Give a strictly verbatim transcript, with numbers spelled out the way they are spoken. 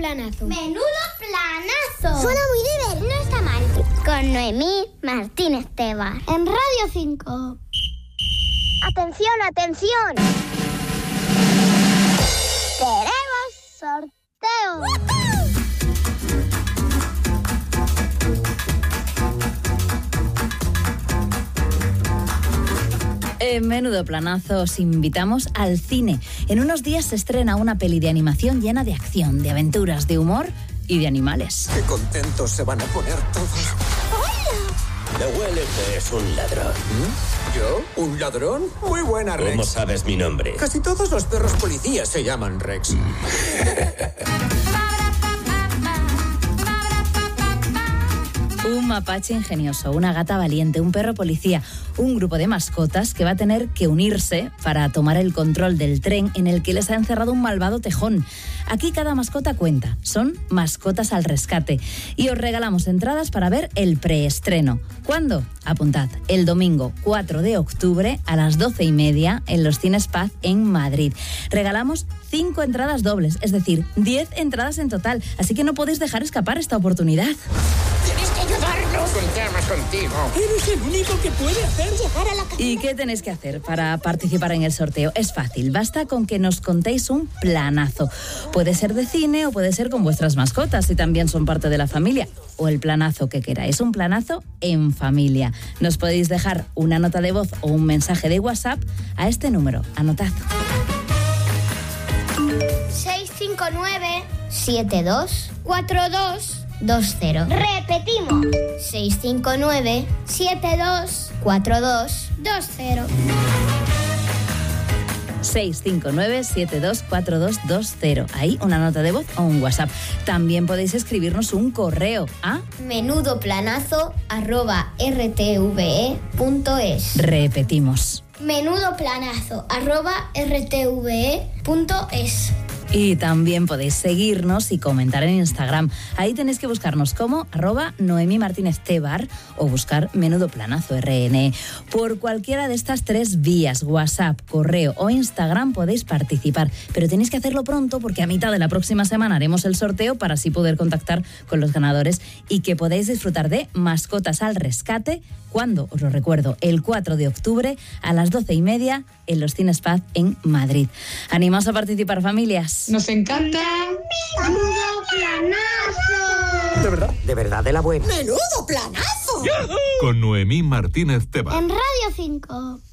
planazo. ¡Menudo planazo! Suena muy divertido. No está mal. Con Noemí Martínez Tebar. En Radio cinco. ¡Atención, atención! ¡Queremos sorteo! En Menudo Planazo os invitamos al cine. En unos días se estrena una peli de animación llena de acción, de aventuras, de humor y de animales. Qué contentos se van a poner todos. ¡Hola! Me huele que es un ladrón. ¿Mm? ¿Yo? ¿Un ladrón? Muy buena, Rex. ¿Cómo sabes mi nombre? Casi todos los perros policías se llaman Rex. Un mapache ingenioso, una gata valiente, un perro policía, un grupo de mascotas que va a tener que unirse para tomar el control del tren en el que les ha encerrado un malvado tejón. Aquí cada mascota cuenta, son mascotas al rescate. Y os regalamos entradas para ver el preestreno. ¿Cuándo? Apuntad, el domingo cuatro de octubre a las doce y media en los Cines Paz en Madrid. Regalamos cinco entradas dobles, es decir, diez entradas en total. Así que no podéis dejar escapar esta oportunidad. ¡Tienes que ayudarnos! Contamos contigo. Eres el único que puede hacer llegar a la casa. ¿Y qué tenéis que hacer para participar en el sorteo? Es fácil, basta con que nos contéis un planazo. Puede ser de cine o puede ser con vuestras mascotas, si también son parte de la familia. O el planazo que queráis, un planazo en familia. Nos podéis dejar una nota de voz o un mensaje de WhatsApp a este número. Anotad. seis cinco nueve, siete dos, cuatro dos dos cero. Repetimos. seis cinco nueve, siete dos, cuatro dos dos cero. seis cinco nueve, siete dos cuatro dos dos cero. Ahí una nota de voz o un WhatsApp. También podéis escribirnos un correo a menudoplanazo arroba rtve punto es. Repetimos. menudoplanazo arroba rtve punto es. Y también podéis seguirnos y comentar en Instagram. Ahí tenéis que buscarnos como arroba Noemí Martínez Tebar o buscar Menudo Planazo R N. Por cualquiera de estas tres vías, WhatsApp, correo o Instagram, podéis participar. Pero tenéis que hacerlo pronto porque a mitad de la próxima semana haremos el sorteo para así poder contactar con los ganadores y que podáis disfrutar de Mascotas al Rescate. ¿Cuándo? Os lo recuerdo, el cuatro de octubre a las doce y media en los Cines Paz en Madrid. ¿Animaos a participar, familias? Nos encanta. ¡Menudo planazo! ¿De verdad? ¿De verdad de la buena? ¡Menudo planazo! Con Noemí Martínez Tebar. En Radio cinco.